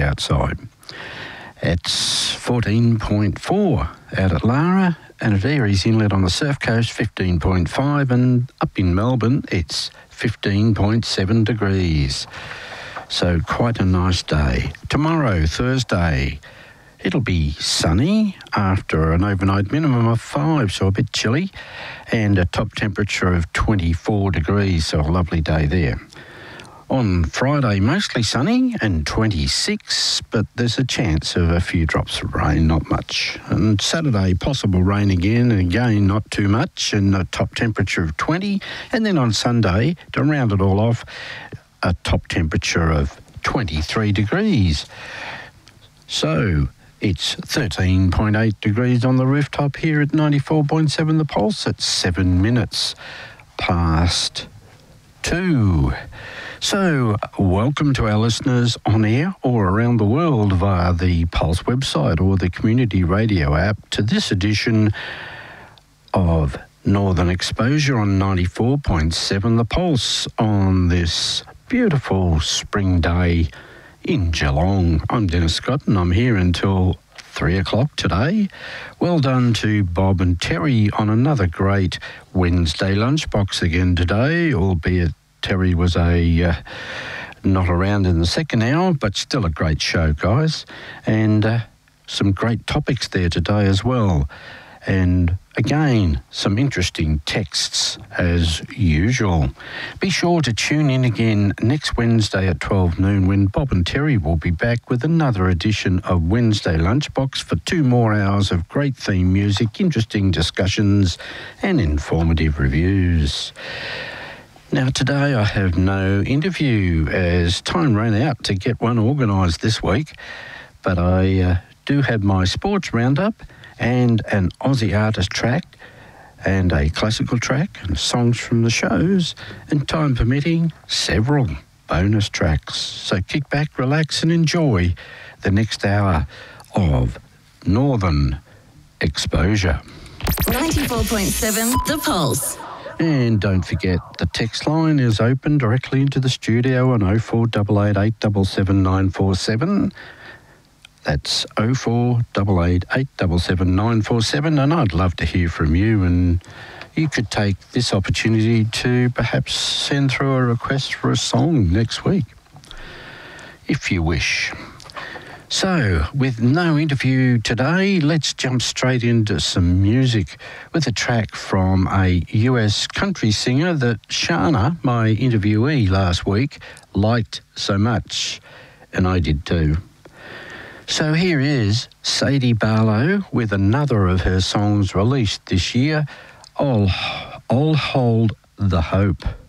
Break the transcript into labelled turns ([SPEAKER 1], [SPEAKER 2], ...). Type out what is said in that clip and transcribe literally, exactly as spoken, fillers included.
[SPEAKER 1] degree outside. It's fourteen point four out at Lara, and at Aireys Inlet on the Surf Coast, fifteen point five, and up in Melbourne, it's fifteen point seven degrees. So quite a nice day. Tomorrow, Thursday, it'll be sunny after an overnight minimum of five, so a bit chilly, and a top temperature of twenty-four degrees, so a lovely day there. On Friday, mostly sunny and twenty-six, but there's a chance of a few drops of rain, not much. And Saturday, possible rain again, and again, not too much, and a top temperature of twenty. And then on Sunday, to round it all off, a top temperature of twenty-three degrees. So it's thirteen point eight degrees on the rooftop here at ninety-four point seven The Pulse at seven minutes past two. So, welcome to our listeners on air or around the world via the Pulse website or the Community Radio app to this edition of Northern Exposure on ninety-four point seven The Pulse on this beautiful spring day in Geelong. I'm Dennis Scott and I'm here until three o'clock today. Well done to Bob and Terry on another great Wednesday lunchbox again today, albeit Terry was a uh, not around in the second hour, but still a great show, guys. And uh, some great topics there today as well. And again, some interesting texts as usual. Be sure to tune in again next Wednesday at twelve noon when Bob and Terry will be back with another edition of Wednesday Lunchbox for two more hours of great theme music, interesting discussions and informative reviews. Now, today I have no interview as time ran out to get one organised this week, but I uh, do have my sports roundup and an Aussie artist track and a classical track and songs from the shows, and time permitting, several bonus tracks. So kick back, relax and enjoy the next hour of Northern Exposure.
[SPEAKER 2] ninety-four point seven The Pulse.
[SPEAKER 1] And don't forget, the text line is open directly into the studio on oh four eight eight eight seven seven nine four seven. That's oh four eight eight eight seven seven nine four seven, and I'd love to hear from you, and you could take this opportunity to perhaps send through a request for a song next week, if you wish. So, with no interview today, let's jump straight into some music with a track from a U S country singer that Shana, my interviewee last week, liked so much, and I did too. So here is Sadie Barlow with another of her songs released this year, I'll, I'll Hold the Hope.